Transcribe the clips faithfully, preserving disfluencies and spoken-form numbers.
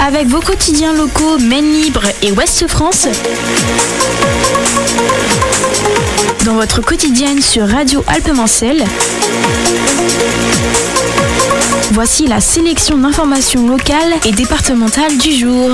Avec vos quotidiens locaux Maine Libre et Ouest France, dans votre quotidienne sur Radio Alpes-Mancelles, voici la sélection d'informations locales et départementales du jour.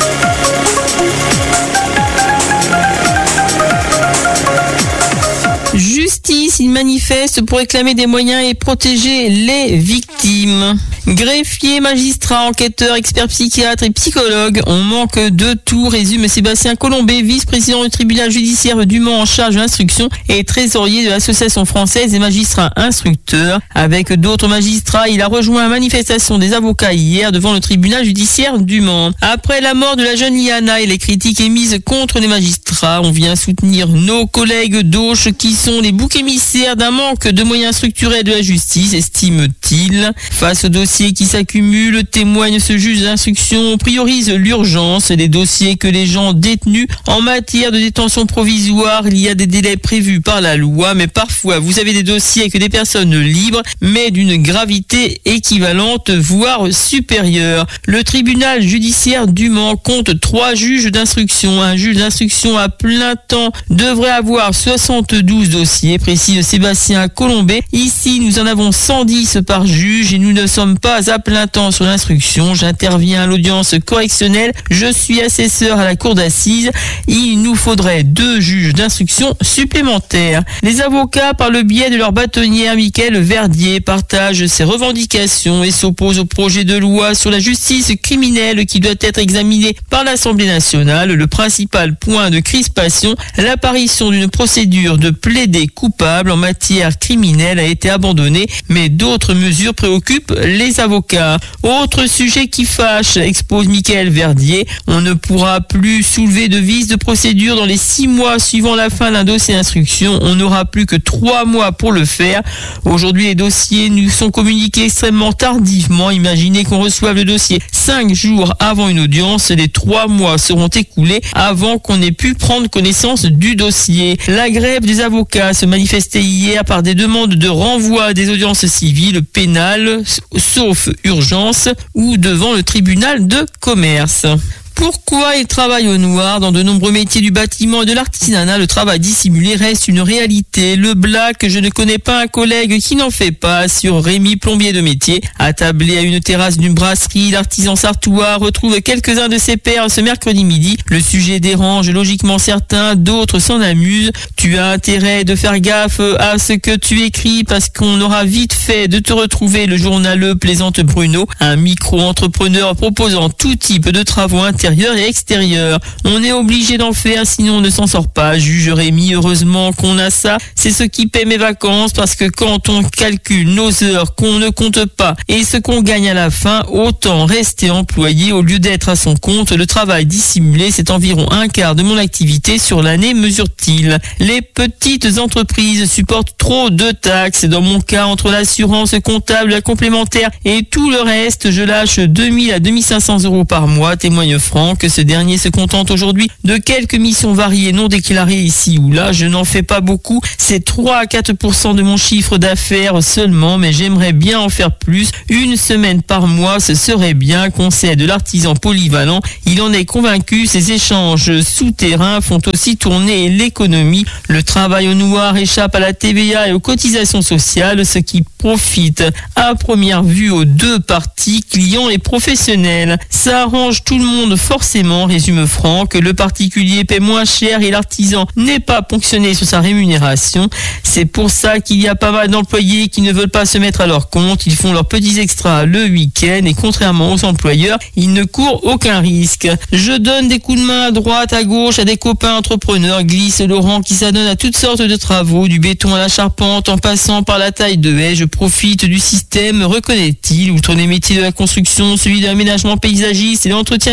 Justice, ils manifestent pour réclamer des moyens et protéger les victimes. Greffiers, magistrats, enquêteurs, experts psychiatres et psychologues, on manque de tout, résume Sébastien Colombet, vice-président du tribunal judiciaire du Mans en charge de l'instruction et trésorier de l'association française des magistrats instructeurs. Avec d'autres magistrats, il a rejoint la manifestation des avocats hier devant le tribunal judiciaire du Mans. Après la mort de la jeune Liana et les critiques émises contre les magistrats, on vient soutenir nos collègues d'Auch qui sont les boucs émissaires d'un manque de moyens structurels de la justice, estime-t-il. Face au dossier qui s'accumulent, témoigne ce juge d'instruction, on priorise l'urgence des dossiers que les gens détenus en matière de détention provisoire. Il y a des délais prévus par la loi, mais parfois vous avez des dossiers avec des personnes libres, mais d'une gravité équivalente, voire supérieure. Le tribunal judiciaire du Mans compte trois juges d'instruction. Un juge d'instruction à plein temps devrait avoir soixante-douze dossiers, précise Sébastien Colombet. Ici, nous en avons cent dix par juge et nous ne sommes pas à plein temps sur l'instruction. J'interviens à l'audience correctionnelle. Je suis assesseur à la cour d'assises. Il nous faudrait deux juges d'instruction supplémentaires. Les avocats, par le biais de leur bâtonnière Mickaël Verdier, partagent ces revendications et s'opposent au projet de loi sur la justice criminelle qui doit être examiné par l'Assemblée nationale. Le principal point de crispation, l'apparition d'une procédure de plaider coupable en matière criminelle a été abandonnée, mais d'autres mesures préoccupent les avocats. Autre sujet qui fâche, expose Mickaël Verdier, on ne pourra plus soulever de vice de procédure dans les six mois suivant la fin d'un dossier d'instruction. On n'aura plus que trois mois pour le faire. Aujourd'hui, les dossiers nous sont communiqués extrêmement tardivement. Imaginez qu'on reçoive le dossier cinq jours avant une audience. Les trois mois seront écoulés avant qu'on ait pu prendre connaissance du dossier. La grève des avocats se manifestait hier par des demandes de renvoi des audiences civiles, pénales, sauf urgence, ou devant le tribunal de commerce. Pourquoi ils travaillent au noir? Dans de nombreux métiers du bâtiment et de l'artisanat, le travail dissimulé reste une réalité. Le black, je ne connais pas un collègue qui n'en fait pas, sur Rémi, plombier de métier. Attablé à une terrasse d'une brasserie, l'artisan sartois retrouve quelques-uns de ses pairs ce mercredi midi. Le sujet dérange logiquement certains, d'autres s'en amusent. Tu as intérêt de faire gaffe à ce que tu écris parce qu'on aura vite fait de te retrouver, le journaleux plaisante Bruno, un micro-entrepreneur proposant tout type de travaux intérieurs et extérieur. On est obligé d'en faire, sinon on ne s'en sort pas, juge Rémi. Heureusement qu'on a ça, c'est ce qui paie mes vacances, parce que quand on calcule nos heures qu'on ne compte pas et ce qu'on gagne à la fin, autant rester employé au lieu d'être à son compte. Le travail dissimulé, c'est environ un quart de mon activité sur l'année, mesure-t-il. Les petites entreprises supportent trop de taxes. Dans mon cas, entre l'assurance comptable, la complémentaire et tout le reste, je lâche deux mille à deux mille cinq cents euros par mois, témoigne Franck. Que ce dernier se contente aujourd'hui de quelques missions variées non déclarées ici ou là. Je n'en fais pas beaucoup, c'est trois à quatre pour cent de mon chiffre d'affaires seulement, mais j'aimerais bien en faire plus. Une semaine par mois, ce serait bien, conseil de l'artisan polyvalent. Il en est convaincu, ces échanges souterrains font aussi tourner l'économie. Le travail au noir échappe à la T V A et aux cotisations sociales, ce qui profite à première vue aux deux parties, clients et professionnels. Ça arrange tout le monde forcément, résume Franck. Le particulier paie moins cher et l'artisan n'est pas ponctionné sur sa rémunération. C'est pour ça qu'il y a pas mal d'employés qui ne veulent pas se mettre à leur compte. Ils font leurs petits extras le week-end et contrairement aux employeurs, ils ne courent aucun risque. Je donne des coups de main à droite, à gauche à des copains entrepreneurs, glisse Laurent, qui s'adonne à toutes sortes de travaux, du béton à la charpente en passant par la taille de haie. Je profite du système, reconnaît-il. Outre les métiers de la construction, celui de l'aménagement paysagiste et l'entretien d'espaces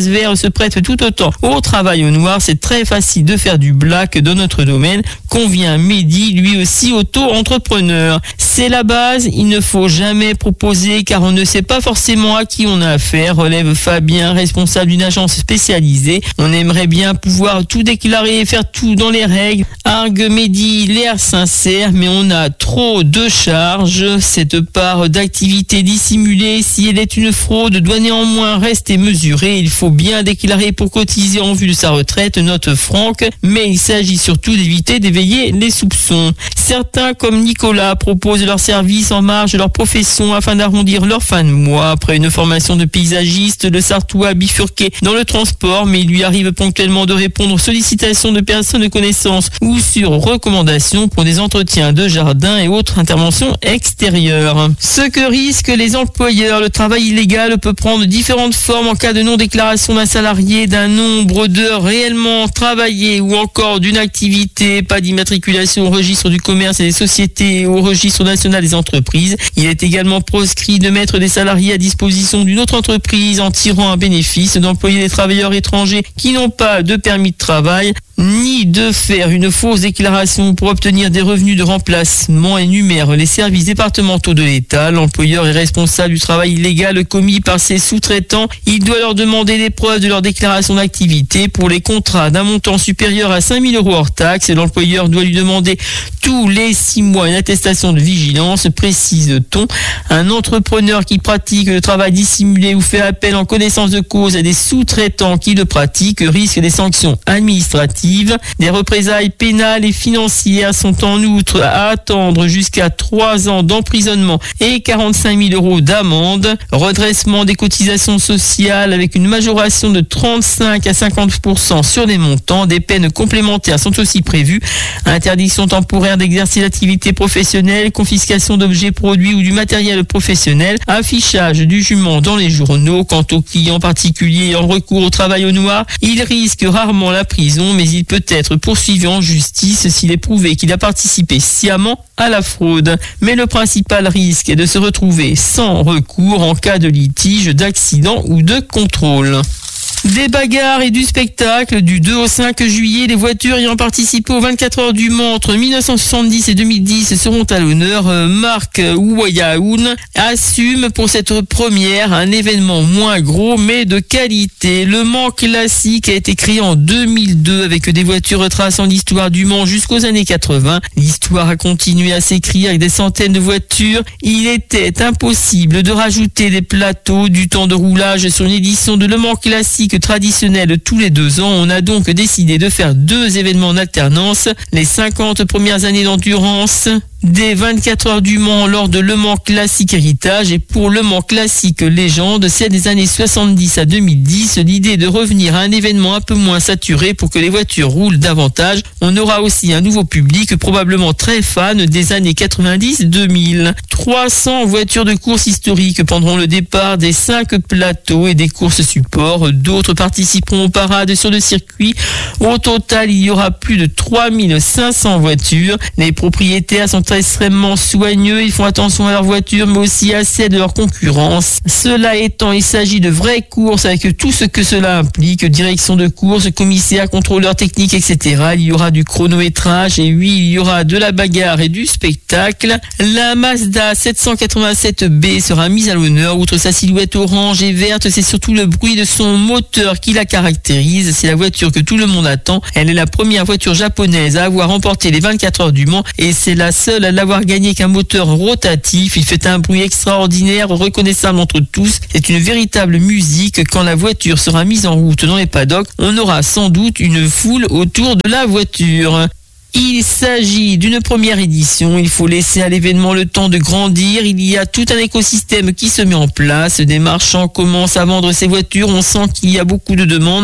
vert se prête tout autant au travail au noir. C'est très facile de faire du black dans notre domaine, convient Mehdi, lui aussi auto-entrepreneur. C'est la base, il ne faut jamais proposer car on ne sait pas forcément à qui on a affaire, relève Fabien, responsable d'une agence spécialisée. On aimerait bien pouvoir tout déclarer et faire tout dans les règles. Argue Mehdi, l'air sincère, mais on a trop de charges. Cette part d'activité dissimulée, si elle est une fraude, doit néanmoins rester mesurée. Il faut bien déclarer pour cotiser en vue de sa retraite, note Franck, mais il s'agit surtout d'éviter d'éveiller les soupçons. Certains, comme Nicolas, proposent leurs services en marge de leur profession afin d'arrondir leur fin de mois. Après une formation de paysagiste, le Sartois a bifurqué dans le transport, mais il lui arrive ponctuellement de répondre aux sollicitations de personnes de connaissance ou sur recommandation pour des entretiens de jardin et autres interventions extérieures. Ce que risquent les employeurs, le travail illégal peut prendre différentes formes en cas de non-déclaration d'un salarié, d'un nombre d'heures réellement travaillées ou encore d'une activité, pas d'immatriculation au registre du commerce et des sociétés et au registre national des entreprises. Il est également proscrit de mettre des salariés à disposition d'une autre entreprise en tirant un bénéfice, d'employer des travailleurs étrangers qui n'ont pas de permis de travail, ni de faire une fausse déclaration pour obtenir des revenus de remplacement, énumère les services départementaux de l'État. L'employeur est responsable du travail illégal commis par ses sous-traitants. Il doit leur demander des preuves de leur déclaration d'activité. Pour les contrats d'un montant supérieur à cinq mille euros hors taxe, l'employeur doit lui demander tous les six mois une attestation de vigilance, précise-t-on. Un entrepreneur qui pratique le travail dissimulé ou fait appel en connaissance de cause à des sous-traitants qui le pratiquent risque des sanctions administratives. Des représailles pénales et financières sont en outre à attendre jusqu'à trois ans d'emprisonnement et quarante-cinq mille euros d'amende. Redressement des cotisations sociales avec une majoration de trente-cinq à cinquante pour cent sur les montants. Des peines complémentaires sont aussi prévues. Interdiction temporaire d'exercer l'activité professionnelle, confiscation d'objets, produits ou du matériel professionnel, affichage du jument dans les journaux. Quant aux clients particuliers en recours au travail au noir, ils risquent rarement la prison, mais il peut être poursuivi en justice s'il est prouvé qu'il a participé sciemment à la fraude. Mais le principal risque est de se retrouver sans recours en cas de litige, d'accident ou de contrôle. Des bagarres et du spectacle du deux au cinq juillet, les voitures ayant participé aux vingt-quatre heures du Mans entre mille neuf cent soixante-dix et deux mille dix seront à l'honneur. Marc Ouayaoun assume pour cette première un événement moins gros mais de qualité. Le Mans classique a été créé en deux mille deux avec des voitures retraçant l'histoire du Mans jusqu'aux années quatre-vingts. L'histoire a continué à s'écrire avec des centaines de voitures. Il était impossible de rajouter des plateaux, du temps de roulage sur une édition de Le Mans classique traditionnelle tous les deux ans. On a donc décidé de faire deux événements en alternance. Les cinquante premières années d'endurance des vingt-quatre heures du Mans lors de Le Mans Classique Héritage et pour Le Mans Classique Légende, c'est des années soixante-dix à deux mille dix. L'idée de revenir à un événement un peu moins saturé pour que les voitures roulent davantage. On aura aussi un nouveau public probablement très fan des années quatre-vingt-dix deux mille. trois cents voitures de course historiques prendront le départ des cinq plateaux et des courses supports. D'autres participeront aux parades sur le circuit. Au total, il y aura plus de trois mille cinq cents voitures. Les propriétaires sont extrêmement soigneux, ils font attention à leur voiture mais aussi à celle de leur concurrence. Cela étant, il s'agit de vraies courses avec tout ce que cela implique, direction de course, commissaire, contrôleur technique, et cetera. Il y aura du chronométrage et oui, il y aura de la bagarre et du spectacle. La Mazda sept cent quatre-vingt-sept B sera mise à l'honneur. Outre sa silhouette orange et verte, c'est surtout le bruit de son moteur qui la caractérise. C'est la voiture que tout le monde attend. Elle est la première voiture japonaise à avoir remporté les vingt-quatre heures du Mans et c'est la seule à l'avoir gagné qu'un moteur rotatif. Il fait un bruit extraordinaire, reconnaissable entre tous. C'est une véritable musique. Quand la voiture sera mise en route dans les paddocks, on aura sans doute une foule autour de la voiture. Il s'agit d'une première édition, il faut laisser à l'événement le temps de grandir, il y a tout un écosystème qui se met en place, des marchands commencent à vendre ces voitures, on sent qu'il y a beaucoup de demandes,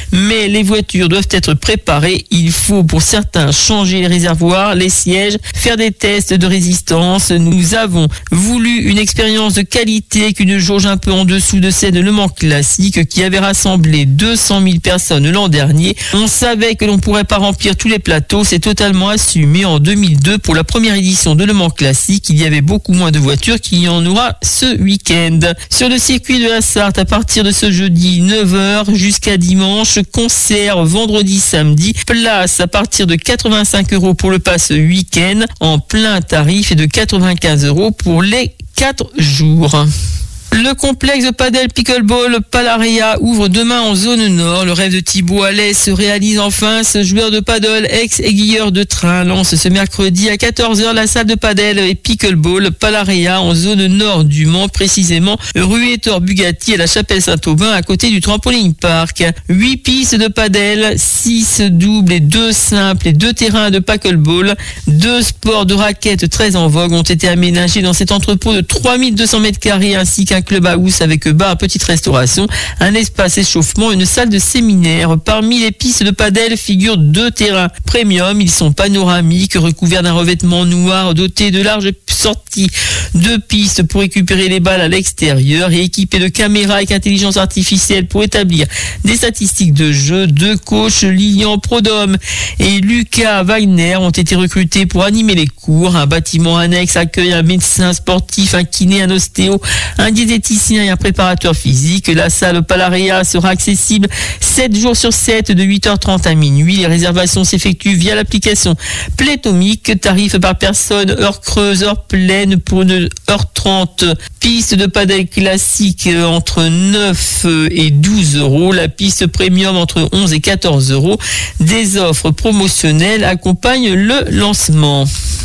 Mais les voitures doivent être préparées. Il faut pour certains changer les réservoirs, les sièges, faire des tests de résistance. Nous avons voulu une expérience de qualité qu'une jauge un peu en dessous de celle de Le Mans Classique qui avait rassemblé deux cent mille personnes l'an dernier. On savait que l'on pourrait pas remplir tous les plateaux. C'est totalement assumé. En deux mille deux, pour la première édition de Le Mans Classique, il y avait beaucoup moins de voitures qu'il y en aura ce week-end. Sur le circuit de la Sarthe, à partir de ce jeudi neuf heures jusqu'à dimanche, concert vendredi, samedi, place à partir de quatre-vingt-cinq euros pour le pass week-end en plein tarif et de quatre-vingt-quinze euros pour les quatre jours. Le complexe de padel pickleball Palaria ouvre demain en zone nord. Le rêve de Thibaut Allais se réalise enfin. Ce joueur de paddle, ex-aiguilleur de train, lance ce mercredi à quatorze heures la salle de padel et pickleball Palaria en zone nord du Mans, précisément rue Ettore Bugatti à la Chapelle Saint-Aubin à côté du trampoline park. huit pistes de padel, six doubles et deux simples et deux terrains de pickleball. Deux sports de raquettes très en vogue ont été aménagés dans cet entrepôt de trois mille deux cents mètres carrés ainsi qu'un club house avec bar, petite restauration, un espace échauffement, une salle de séminaire. Parmi les pistes de padel figurent deux terrains premium. Ils sont panoramiques, recouverts d'un revêtement noir, dotés de larges sorties. Deux pistes pour récupérer les balles à l'extérieur et équipés de caméras avec intelligence artificielle pour établir des statistiques de jeu. Deux coachs, Lilian Prodhomme et Lucas Wagner, ont été recrutés pour animer les cours. Un bâtiment annexe accueille un médecin sportif, un kiné, un ostéo, un diététicien et un préparateur physique. La salle Palaria sera accessible sept jours sur sept de huit heures trente à minuit. Les réservations s'effectuent via l'application Playtomic. Tarif par personne, heure creuse, heure pleine pour une heure trente. Piste de padel classique entre neuf et douze euros. La piste premium entre onze et quatorze euros. Des offres promotionnelles accompagnent le lancement.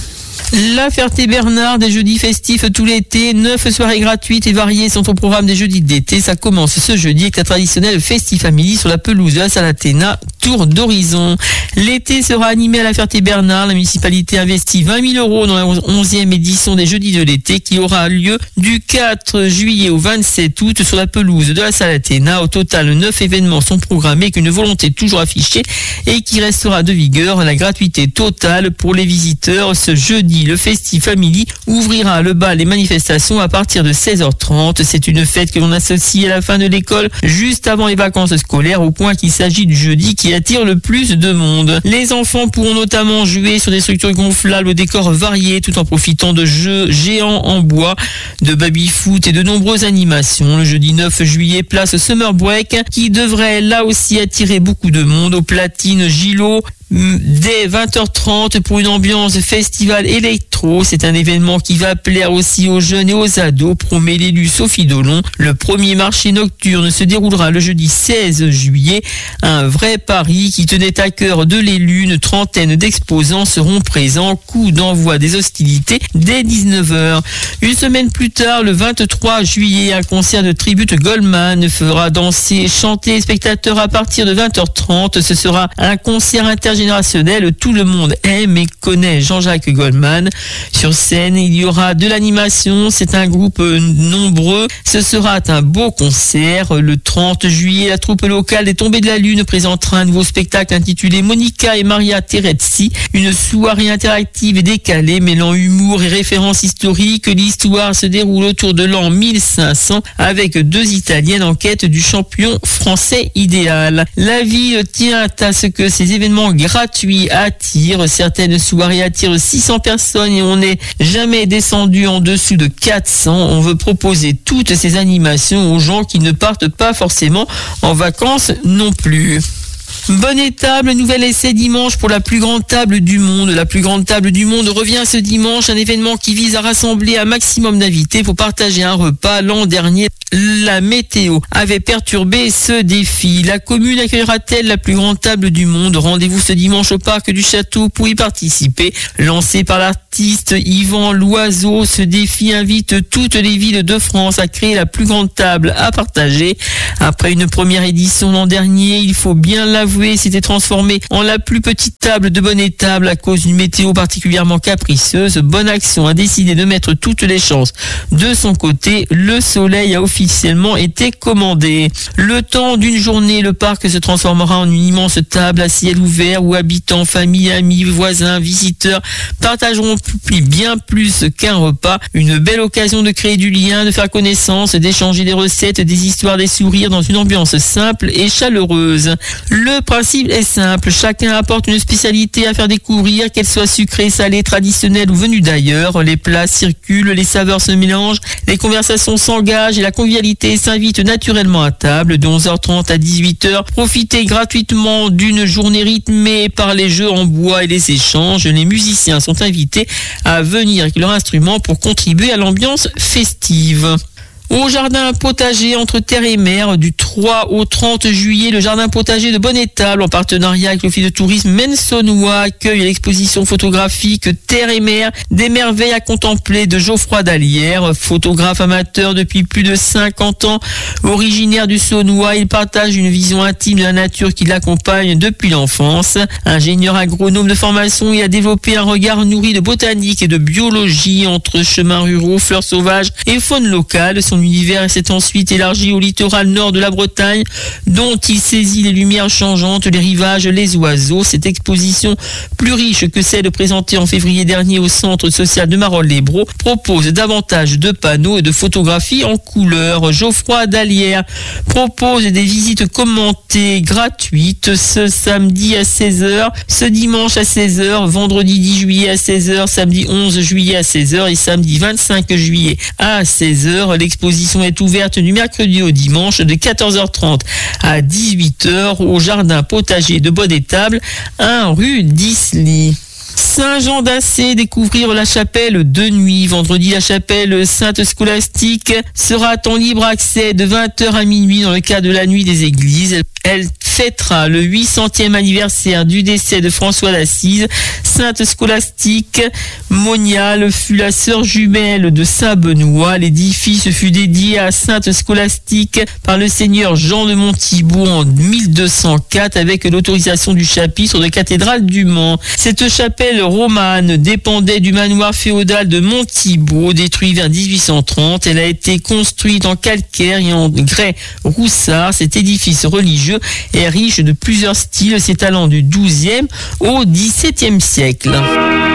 La Ferté-Bernard, des jeudis festifs tout l'été. Neuf soirées gratuites et variées sont au programme des jeudis d'été. Ça commence ce jeudi avec la traditionnelle Festifamily sur la pelouse de la salle Athéna, tour d'horizon. L'été sera animé à la Ferté-Bernard. La municipalité investit vingt mille euros dans la onzième édition des jeudis de l'été qui aura lieu du quatre juillet au vingt-sept août sur la pelouse de la salle Athéna. Au total, neuf événements sont programmés avec une volonté toujours affichée et qui restera de vigueur. La gratuité totale pour les visiteurs ce jeudi. Le Festifamily ouvrira le bal et manifestations à partir de seize heures trente. C'est une fête que l'on associe à la fin de l'école, juste avant les vacances scolaires, au point qu'il s'agit du jeudi qui attire le plus de monde. Les enfants pourront notamment jouer sur des structures gonflables aux décors variés tout en profitant de jeux géants en bois, de baby-foot et de nombreuses animations. Le jeudi neuf juillet, place Summer Break qui devrait là aussi attirer beaucoup de monde au Platine Gillot dès vingt heures trente pour une ambiance festival électro. C'est un événement qui va plaire aussi aux jeunes et aux ados, promet l'élu Sophie Dolon. Le premier marché nocturne se déroulera le jeudi seize juillet. Un vrai pari qui tenait à cœur de l'élu. Une trentaine d'exposants seront présents. Coup d'envoi des hostilités dès dix-neuf heures. Une semaine plus tard, le vingt-trois juillet, un concert de tribute Goldman fera danser et chanter les spectateurs à partir de vingt heures trente. Ce sera un concert intergénérationnel. Tout le monde aime et connaît Jean-Jacques Goldman. Sur scène, il y aura de l'animation. C'est un groupe nombreux. Ce sera un beau concert. Le trente juillet, la troupe locale des Tombées de la Lune présentera un nouveau spectacle intitulé Monica et Maria Terezzi. Une soirée interactive et décalée mêlant humour et références historiques. L'histoire se déroule autour de l'an mille cinq cents avec deux Italiennes en quête du champion français idéal. La ville tient à ce que ces événements gratuit attire. Certaines soirées attirent six cents personnes et on n'est jamais descendu en dessous de quatre cents. On veut proposer toutes ces animations aux gens qui ne partent pas forcément en vacances non plus. Bonne étable, nouvel essai dimanche pour la plus grande table du monde. La plus grande table du monde revient ce dimanche, un événement qui vise à rassembler un maximum d'invités pour partager un repas. L'an dernier, la météo avait perturbé ce défi. La commune accueillera-t-elle la plus grande table du monde? Rendez-vous ce dimanche au parc du Château pour y participer. Lancé par l'artiste Yvan Loiseau, ce défi invite toutes les villes de France à créer la plus grande table à partager. Après une première édition l'an dernier, il faut bien l'avouer, avoué, s'était transformée en la plus petite table de Bonnetable à cause d'une météo particulièrement capricieuse. Bonaction a décidé de mettre toutes les chances de son côté. Le soleil a officiellement été commandé. Le temps d'une journée, le parc se transformera en une immense table à ciel ouvert où habitants, familles, amis, voisins, visiteurs partageront bien plus qu'un repas. Une belle occasion de créer du lien, de faire connaissance, d'échanger des recettes, des histoires, des sourires dans une ambiance simple et chaleureuse. Le principe est simple, chacun apporte une spécialité à faire découvrir, qu'elle soit sucrée, salée, traditionnelle ou venue d'ailleurs. Les plats circulent, les saveurs se mélangent, les conversations s'engagent et la convivialité s'invite naturellement à table. De onze heures trente à dix-huit heures, profitez gratuitement d'une journée rythmée par les jeux en bois et les échanges. Les musiciens sont invités à venir avec leur instrument pour contribuer à l'ambiance festive. Au jardin potager entre terre et mer, du trois au trente juillet, le jardin potager de Bonnetable, en partenariat avec l'office de tourisme Mensonnois, accueille l'exposition photographique Terre et mer, des merveilles à contempler de Geoffroy Dallière. Photographe amateur depuis plus de cinquante ans, originaire du Saunois, il partage une vision intime de la nature qui l'accompagne depuis l'enfance. Ingénieur agronome de formation, il a développé un regard nourri de botanique et de biologie entre chemins ruraux, fleurs sauvages et faune locale. Son univers s'est ensuite élargi au littoral nord de la Bretagne, dont il saisit les lumières changeantes, les rivages, les oiseaux. Cette exposition, plus riche que celle présentée en février dernier au centre social de Marolles-les-Braaux, propose davantage de panneaux et de photographies en couleur. Geoffroy Dallière propose des visites commentées gratuites ce samedi à seize heures, ce dimanche à seize heures, vendredi dix juillet à seize heures, samedi onze juillet à seize heures et samedi vingt-cinq juillet à seize heures. L'exposition est ouverte du mercredi au dimanche de quatorze heures trente à dix-huit heures au jardin potager de Bonnetable, un rue d'Isly. Saint-Jean d'Assé, découvrir la chapelle de nuit. Vendredi, la chapelle Sainte-Scolastique sera en libre accès de vingt heures à minuit dans le cadre de la nuit des églises. Elle fêtera le huit centième anniversaire du décès de François d'Assise. Sainte Scolastique moniale fut la sœur jumelle de Saint Benoît. L'édifice fut dédié à Sainte Scolastique par le seigneur Jean de Monthibaud en mille deux cent quatre avec l'autorisation du chapitre de cathédrale du Mans. Cette chapelle romane dépendait du manoir féodal de Monthibaud, détruit vers dix-huit cent trente. Elle a été construite en calcaire et en grès roussard. Cet édifice religieux est riche de plusieurs styles, s'étalant du douzième au dix-septième siècle.